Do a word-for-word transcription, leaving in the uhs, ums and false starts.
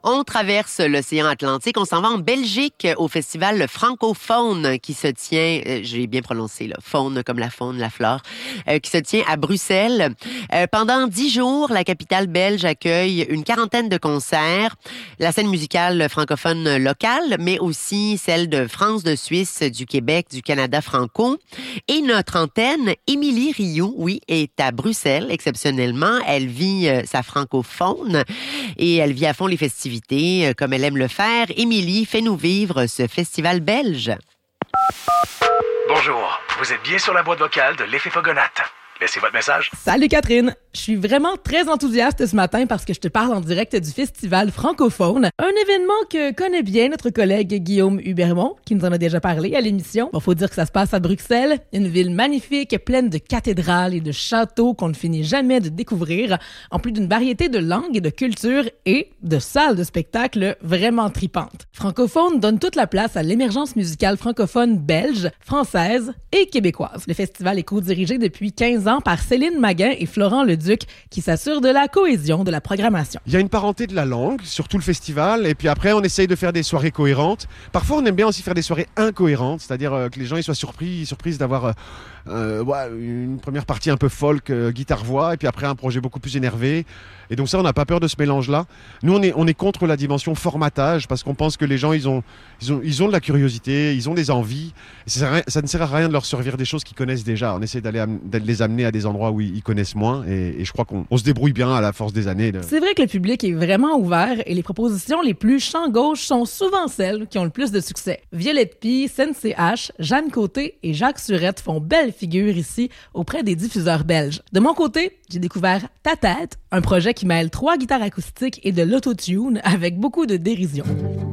On traverse l'océan Atlantique. On s'en va en Belgique au festival francophone qui se tient, euh, j'ai bien prononcé, là, faune comme la faune, la flore, euh, qui se tient à Bruxelles. Euh, pendant dix jours, la capitale belge accueille une quarantaine de concerts. La scène musicale francophone locale, mais aussi celle de France, de Suisse, du Québec, du Canada franco. Et notre antenne, Émilie Rioux, oui, est à Bruxelles, exceptionnellement. Elle vit euh, sa francophone et elle vit à fond les festivités comme elle aime le faire. Émilie, fais-nous vivre ce festival belge. Bonjour, vous êtes bien sur la boîte vocale de l'effet Fogonate. Laissez votre message. Salut Catherine! Je suis vraiment très enthousiaste ce matin parce que je te parle en direct du Festival francophone, un événement que connaît bien notre collègue Guillaume Hubermont, qui nous en a déjà parlé à l'émission. Bon, faut dire que ça se passe à Bruxelles, une ville magnifique, pleine de cathédrales et de châteaux qu'on ne finit jamais de découvrir, en plus d'une variété de langues et de cultures et de salles de spectacle vraiment tripantes. Francophone donne toute la place à l'émergence musicale francophone belge, française et québécoise. Le festival est co-dirigé depuis quinze ans par Céline Maguin et Florent Leduc, qui s'assurent de la cohésion de la programmation. Il y a une parenté de la langue sur tout le festival, et puis après on essaye de faire des soirées cohérentes. Parfois on aime bien aussi faire des soirées incohérentes, c'est-à-dire euh, que les gens ils soient surpris, surprises d'avoir euh, euh, ouais, une première partie un peu folk, euh, guitare-voix, et puis après un projet beaucoup plus énervé. Et donc ça, on n'a pas peur de ce mélange-là. Nous, on est, on est contre la dimension formatage, parce qu'on pense que les gens, ils ont, ils ont, ils ont de la curiosité, ils ont des envies. Ça, ça ne sert à rien de leur servir des choses qu'ils connaissent déjà. On essaie d'aller de les amener à des endroits où ils connaissent moins, et, et je crois qu'on on se débrouille bien à la force des années. De... C'est vrai que le public est vraiment ouvert, et les propositions les plus champ gauche sont souvent celles qui ont le plus de succès. Violette Pie, Sen C H, Jeanne Côté et Jacques Surette font belle figure ici auprès des diffuseurs belges. De mon côté, j'ai découvert Ta Tête, un projet qui mêle trois guitares acoustiques et de l'autotune avec beaucoup de dérision.